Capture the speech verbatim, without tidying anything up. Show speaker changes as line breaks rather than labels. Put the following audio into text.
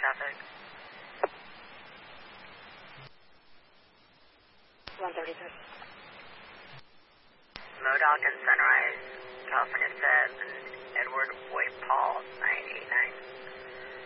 traffic.
one thirty-six.
Modoc and Sunrise, California Fed, and Edward Boyd Paul, nine